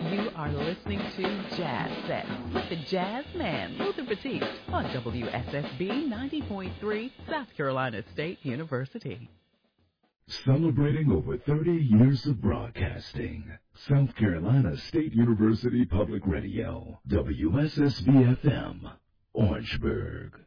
You are listening to Jazz Set with the Jazz Man, Luther Batiste, on WSSB 90.3, South Carolina State University. Celebrating over 30 years of broadcasting. South Carolina State University Public Radio, WSSB-FM, Orangeburg.